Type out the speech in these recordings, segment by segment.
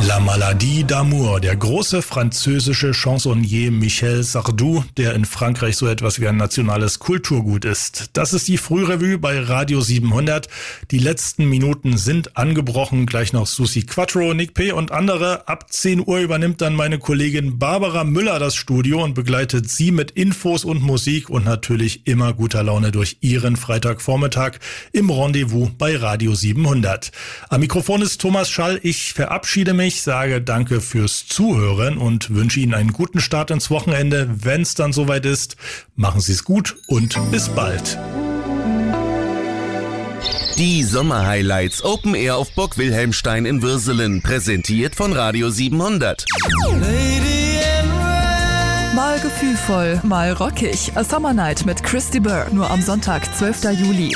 La Maladie d'amour, der große französische Chansonnier Michel Sardou, der in Frankreich so etwas wie ein nationales Kulturgut ist. Das ist die Frührevue bei Radio 700. Die letzten Minuten sind angebrochen. Gleich noch Susi Quattro, Nick P. und andere. Ab 10 Uhr übernimmt dann meine Kollegin Barbara Müller das Studio und begleitet Sie mit Infos und Musik und natürlich immer guter Laune durch Ihren Freitagvormittag im Rendezvous bei Radio 700. Am Mikrofon ist Thomas Schall. Ich verabschiede mich, sage danke fürs Zuhören und wünsche Ihnen einen guten Start ins Wochenende. Wenn es dann soweit ist, machen Sie es gut und bis bald. Die Sommerhighlights Open Air auf Burg Wilhelmstein in Würselen, präsentiert von Radio 700. Mal gefühlvoll, mal rockig. A Summer Night mit Christy Burr, nur am Sonntag, 12. Juli.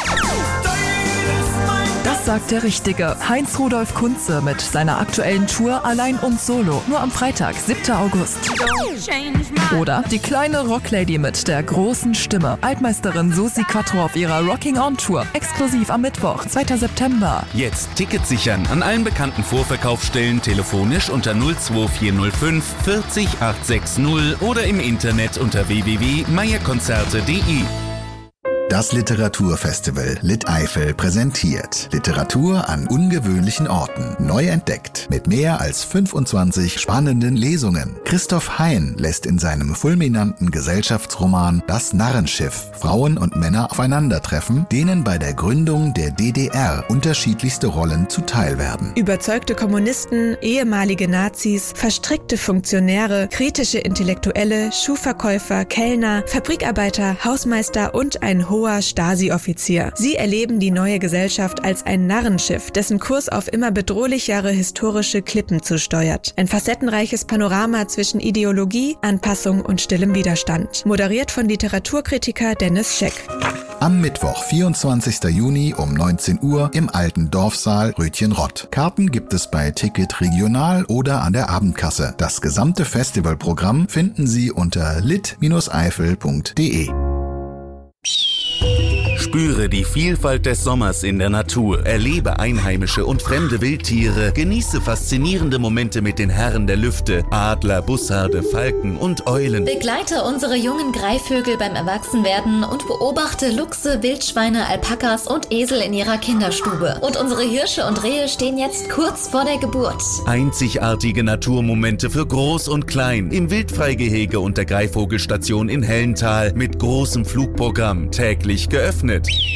Das sagt der Richtige. Heinz Rudolf Kunze mit seiner aktuellen Tour Allein und Solo, nur am Freitag, 7. August. Oder die kleine Rocklady mit der großen Stimme, Altmeisterin Susi Quattro auf ihrer Rocking On Tour, exklusiv am Mittwoch, 2. September. Jetzt Tickets sichern an allen bekannten Vorverkaufsstellen, telefonisch unter 02405 40 860 oder im Internet unter www.meierkonzerte.de. Das Literaturfestival Lit-Eifel präsentiert Literatur an ungewöhnlichen Orten, neu entdeckt, mit mehr als 25 spannenden Lesungen. Christoph Hein lässt in seinem fulminanten Gesellschaftsroman Das Narrenschiff Frauen und Männer aufeinandertreffen, denen bei der Gründung der DDR unterschiedlichste Rollen zuteil werden. Überzeugte Kommunisten, ehemalige Nazis, verstrickte Funktionäre, kritische Intellektuelle, Schuhverkäufer, Kellner, Fabrikarbeiter, Hausmeister und ein hoher Stasi-Offizier. Sie erleben die neue Gesellschaft als ein Narrenschiff, dessen Kurs auf immer bedrohlichere historische Klippen zusteuert. Ein facettenreiches Panorama zwischen Ideologie, Anpassung und stillem Widerstand. Moderiert von Literaturkritiker Dennis Scheck. Am Mittwoch, 24. Juni um 19 Uhr im alten Dorfsaal Rötchenrott. Karten gibt es bei Ticket Regional oder an der Abendkasse. Das gesamte Festivalprogramm finden Sie unter lit-eifel.de. Spüre die Vielfalt des Sommers in der Natur, erlebe einheimische und fremde Wildtiere, genieße faszinierende Momente mit den Herren der Lüfte, Adler, Bussarde, Falken und Eulen. Begleite unsere jungen Greifvögel beim Erwachsenwerden und beobachte Luchse, Wildschweine, Alpakas und Esel in ihrer Kinderstube. Und unsere Hirsche und Rehe stehen jetzt kurz vor der Geburt. Einzigartige Naturmomente für Groß und Klein im Wildfreigehege und der Greifvogelstation in Hellental mit großem Flugprogramm, täglich geöffnet.